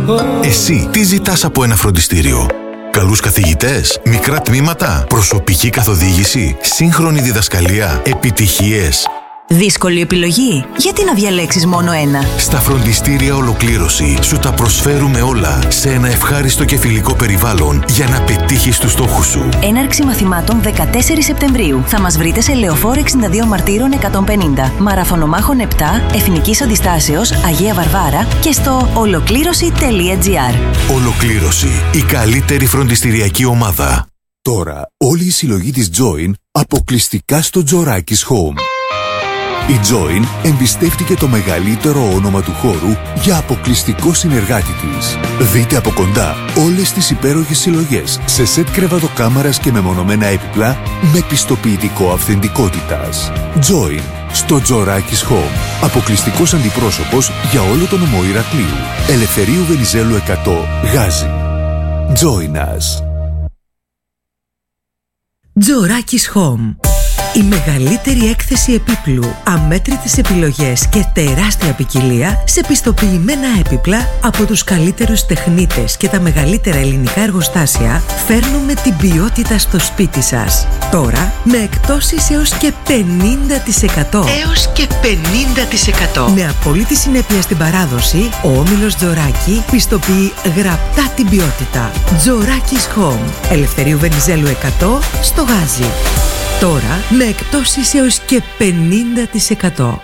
Εσύ τι ζητάς από ένα φροντιστήριο? Καλούς καθηγητές, μικρά τμήματα, προσωπική καθοδήγηση, σύγχρονη διδασκαλία, επιτυχίες? Δύσκολη επιλογή? Γιατί να διαλέξεις μόνο ένα? Στα φροντιστήρια Ολοκλήρωση σου τα προσφέρουμε όλα σε ένα ευχάριστο και φιλικό περιβάλλον για να πετύχεις τους στόχους σου. Έναρξη μαθημάτων 14 Σεπτεμβρίου. Θα μας βρείτε σε Λεωφόρο 62 Μαρτύρων 150, Μαραθωνομάχων 7, Εθνικής Αντιστάσεως, Αγία Βαρβάρα και στο ολοκλήρωση.gr. Ολοκλήρωση, η καλύτερη φροντιστηριακή ομάδα. Τώρα όλη η συλλογή της Join αποκλειστικά στο Τζοράκης Home. Η Join εμπιστεύτηκε το μεγαλύτερο όνομα του χώρου για αποκλειστικό συνεργάτη της. Δείτε από κοντά όλες τις υπέροχες συλλογές σε σετ κρεβατοκάμαρας και μεμονωμένα έπιπλα με πιστοποιητικό αυθεντικότητας. Join στο Τζοράκης Home. Αποκλειστικός αντιπρόσωπος για όλο το νομό Ηρακλείου. Ελευθερίου Βενιζέλου 100, Γάζι. Join us. Τζοράκης Home. Η μεγαλύτερη έκθεση επίπλου, αμέτρητες επιλογές και τεράστια ποικιλία σε πιστοποιημένα έπιπλα από τους καλύτερους τεχνίτες και τα μεγαλύτερα ελληνικά εργοστάσια φέρνουμε την ποιότητα στο σπίτι σας. Τώρα με εκπτώσεις έως και 50%. Έως και 50%. Με απόλυτη συνέπεια στην παράδοση, ο όμιλος Τζοράκη πιστοποιεί γραπτά την ποιότητα. Τζοράκης Home. Ελευθερίου Βενιζέλου 100 στο Γάζι. Τώρα με εκπτώσεις έως και 50%.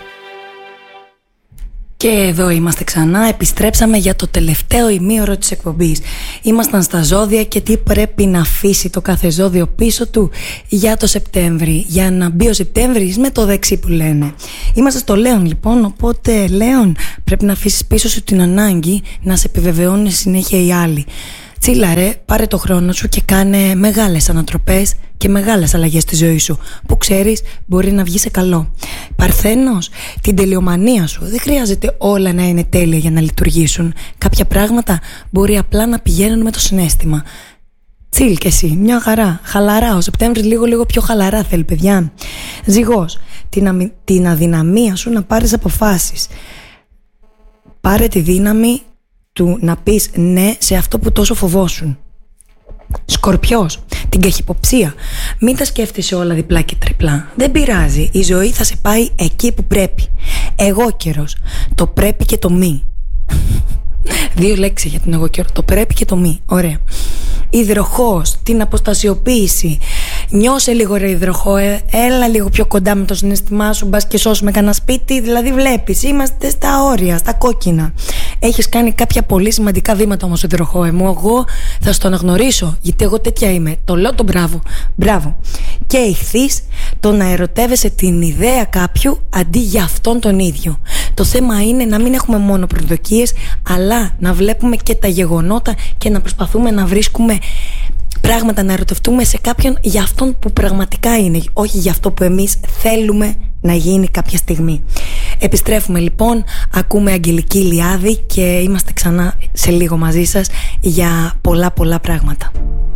Και εδώ είμαστε ξανά, επιστρέψαμε για το τελευταίο ημίωρο της εκπομπής. Ήμασταν στα ζώδια και τι πρέπει να αφήσει το κάθε ζώδιο πίσω του για το Σεπτέμβρη. Για να μπει ο Σεπτέμβρης με το δεξί που λένε. Είμαστε στο Λέον λοιπόν, οπότε Λέον πρέπει να αφήσεις πίσω σου την ανάγκη να σε επιβεβαιώνουν συνέχεια οι άλλοι. Τσίλα ρε, πάρε το χρόνο σου και κάνε μεγάλες ανατροπές και μεγάλες αλλαγές στη ζωή σου που ξέρεις μπορεί να βγει σε καλό. Παρθένος, την τελειομανία σου δεν χρειάζεται όλα να είναι τέλεια για να λειτουργήσουν. Κάποια πράγματα μπορεί απλά να πηγαίνουν με το συναίσθημα. Τσίλ και εσύ, μια χαρά, χαλαρά. Ο Σεπτέμβρης λίγο πιο χαλαρά θέλει, παιδιά. Ζυγός, την αδυναμία σου να πάρεις αποφάσεις. Πάρε τη δύναμη του να πεις ναι σε αυτό που τόσο φοβόσουν. Σκορπιός, την καχυποψία. Μην τα σκέφτεσαι όλα διπλά και τριπλά. Δεν πειράζει, η ζωή θα σε πάει εκεί που πρέπει. Εγώ καιρός, το πρέπει και το μη. 2 λέξεις για τον εγώ καιρό, το πρέπει και το μη. Ωραία. Υδροχόος, την αποστασιοποίηση. Νιώσε λίγο ρε υδροχό, έλα λίγο πιο κοντά με το συναίσθημά σου, μπας και σώσουμε κανένα σπίτι. Δηλαδή βλέπεις, είμαστε στα όρια, στα κόκκινα. Έχεις κάνει κάποια πολύ σημαντικά βήματα όμως υδροχό μου. Εγώ θα στο αναγνωρίσω, γιατί εγώ τέτοια είμαι. Το λέω το μπράβο. Και ηχθείς, το να ερωτεύεσαι την ιδέα κάποιου αντί για αυτόν τον ίδιο. Το θέμα είναι να μην έχουμε μόνο προσδοκίες, αλλά να βλέπουμε και τα γεγονότα και να προσπαθούμε να βρίσκουμε πράγματα, να ερωτευτούμε σε κάποιον για αυτόν που πραγματικά είναι, όχι για αυτό που εμείς θέλουμε να γίνει κάποια στιγμή. Επιστρέφουμε λοιπόν, ακούμε Αγγελική Ηλιάδη και είμαστε ξανά σε λίγο μαζί σας για πολλά πράγματα.